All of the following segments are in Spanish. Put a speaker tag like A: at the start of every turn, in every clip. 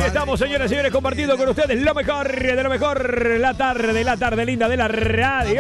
A: estamos, señoras y señores, compartiendo con ustedes lo mejor de lo mejor. La tarde linda de la radio.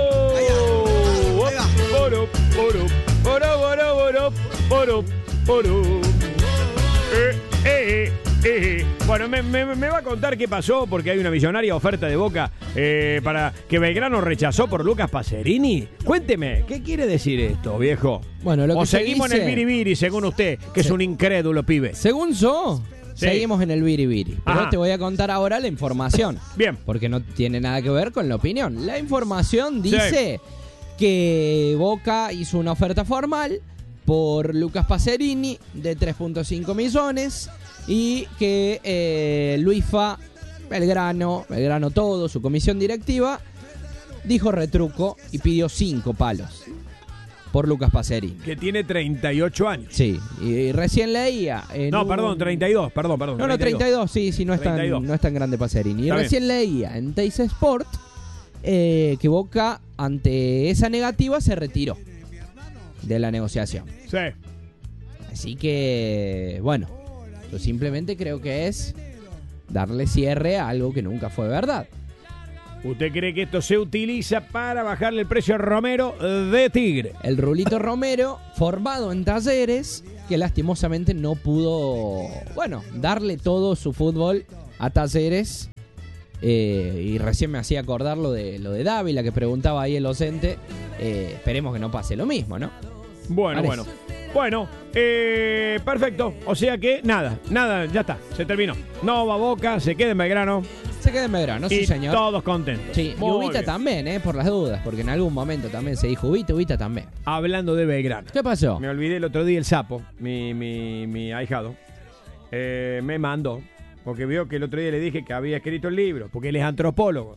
A: Bueno, me va a contar qué pasó, porque hay una millonaria oferta de Boca para que Belgrano rechazó por Lucas Pacerini. Cuénteme, ¿qué quiere decir esto, viejo?
B: Bueno, lo que
A: o seguimos
B: dice...
A: en el biribiri, según usted, que es un incrédulo, pibe.
B: Según yo,
A: sí,
B: seguimos en el biribiri. Pero
A: ajá,
B: te voy a contar ahora la información.
A: Bien.
B: Porque no tiene nada que ver con la opinión. La información dice que Boca hizo una oferta formal por Lucas Pacerini de 3.5 millones y que Luifa, Belgrano todo, su comisión directiva, dijo retruco y pidió 5 palos por Lucas Pacerini.
A: Que tiene 38 años.
B: Sí, y recién leía...
A: Perdón, 32, perdón.
B: No, 32, sí, no es tan grande Pacerini. Y
A: Está
B: recién leía en Teis Sport que Boca, ante esa negativa, se retiró de la negociación.
A: Sí.
B: Así que, bueno, yo simplemente creo que es darle cierre a algo que nunca fue verdad.
A: ¿Usted cree que esto se utiliza para bajarle el precio a Romero de Tigre?
B: El Rulito Romero, formado en Talleres, que lastimosamente no pudo, darle todo su fútbol a Talleres. Y recién me hacía acordar lo de Dávila, que preguntaba ahí el docente. Esperemos que no pase lo mismo, ¿no?
A: Bueno, perfecto. O sea que nada, ya está, se terminó. No va Boca, se queda en Belgrano.
B: Se queda en Belgrano, sí,
A: y
B: señor.
A: Todos contentos.
B: Sí, y Ubita también, por las dudas, porque en algún momento también se dijo Ubita también.
A: Hablando de Belgrano.
B: ¿Qué pasó?
A: Me olvidé el otro día el sapo, mi ahijado, me mandó, porque vio que el otro día le dije que había escrito el libro, porque él es antropólogo.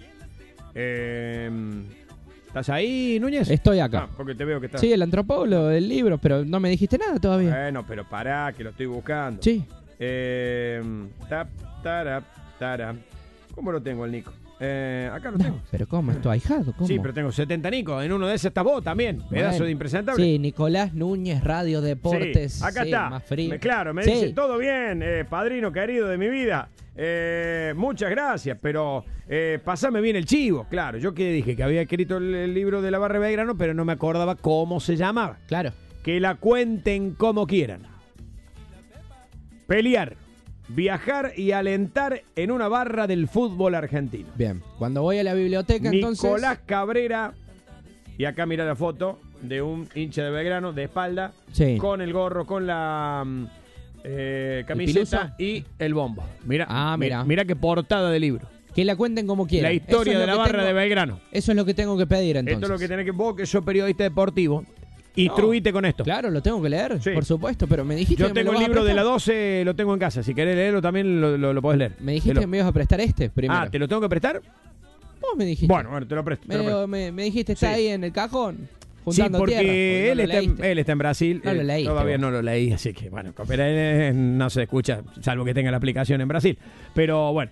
A: ¿Estás ahí, Núñez?
B: Estoy acá.
A: Porque te veo que estás...
B: Sí, el antropólogo del libro, pero no me dijiste nada todavía.
A: Bueno, pero pará, que lo estoy buscando.
B: Sí.
A: ¿Cómo lo tengo el Nico? Acá lo tengo.
B: Pero ¿cómo? ¿Es tu ahijado? ¿Cómo?
A: Sí, pero tengo 70 Nico. En uno de esos estás vos también. Pedazo de impresentable.
B: Sí, Nicolás Núñez, Radio Deportes.
A: Sí, acá está.
B: Más frío.
A: Claro, me dice, todo bien, padrino querido de mi vida. Muchas gracias, pero pasame bien el chivo. Claro, yo que dije que había escrito el libro de la Barra de Belgrano, pero no me acordaba cómo se llamaba.
B: Claro.
A: Que la cuenten como quieran. Pelear, viajar y alentar en una barra del fútbol argentino.
B: Bien, cuando voy a la biblioteca, entonces...
A: Nicolás Cabrera, y acá mira la foto de un hincha de Belgrano, de espalda,
B: sí,
A: con el gorro, con la camiseta y el bombo. Mira qué portada de libro.
B: Que la cuenten como quieran.
A: La historia de la barra de Belgrano.
B: Eso es lo que tengo que pedir, entonces.
A: Esto es lo que tenés que... Vos, que sos periodista deportivo, instruite con esto.
B: Claro, lo tengo que leer,
A: sí,
B: por supuesto, pero me dijiste
A: yo
B: que me
A: tengo
B: lo
A: el
B: vas a
A: libro de la
B: prestar.
A: 12, lo tengo en casa. Si querés leerlo también lo podés leer.
B: Me dijiste que me ibas a prestar primero.
A: ¿te lo tengo que prestar?
B: Vos me dijiste.
A: Bueno, te lo presto.
B: Me dijiste, está ahí en el cajón.
A: Sí, porque
B: tierra,
A: él está en Brasil.
B: No lo leíste,
A: todavía no lo leí, así que bueno, pero no se escucha, salvo que tenga la aplicación en Brasil. Pero bueno,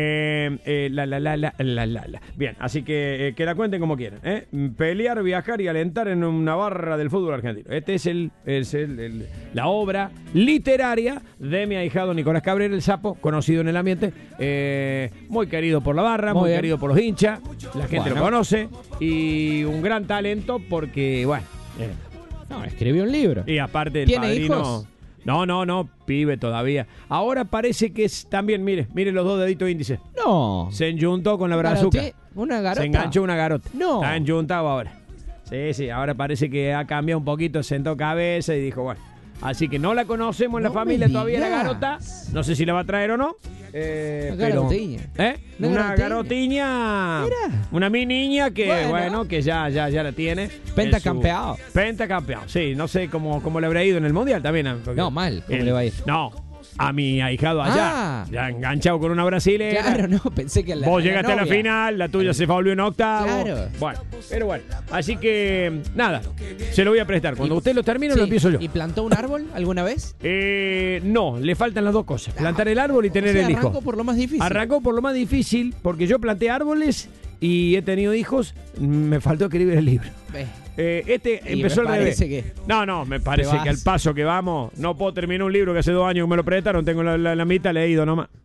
A: bien, así que la cuenten como quieran. Pelear, viajar y alentar en una barra del fútbol argentino. Este es la obra literaria de mi ahijado Nicolás Cabrera, el Sapo, conocido en el ambiente, muy querido por la barra, muy querido por los hinchas, la gente lo conoce, y un gran talento porque
B: no, escribió un libro.
A: Y aparte el
B: ¿Tiene
A: padrino...
B: hijos?
A: No, pibe todavía. Ahora parece que es también, mire los dos deditos índices.
B: No.
A: Se enjuntó con la brazuca.
B: ¿Una garota?
A: Se enganchó una garota.
B: No.
A: Está enjuntado ahora. Sí, ahora parece que ha cambiado un poquito, sentó cabeza y dijo, bueno. Así que no la conocemos en la familia todavía, la garota. No sé si la va a traer o no.
B: Una garotiña.
A: Una garotiña.
B: Mira.
A: Una mi niña que, que ya la tiene.
B: Pentacampeado.
A: Pentacampeado, sí. No sé cómo le habrá ido en el Mundial también.
B: No, mal. ¿Cómo le va a ir?
A: No. A mi ahijado allá, ya enganchado con una brasilera.
B: Claro, no, pensé que
A: vos llegaste a la final, la tuya se volvió en octavo.
B: Claro.
A: Bueno, así que nada, se lo voy a prestar. Cuando usted lo termine, lo empiezo yo.
B: ¿Y plantó un árbol alguna vez?
A: No, le faltan las dos cosas: plantar el árbol y tener el hijo.
B: Arrancó por lo más difícil.
A: Arrancó por lo más difícil, porque yo planté árboles y he tenido hijos. Me faltó escribir el libro. Empezó al revés. No, me parece que al paso que vamos, no puedo terminar un libro que hace 2 años que me lo prestaron, tengo la mitad leído nomás.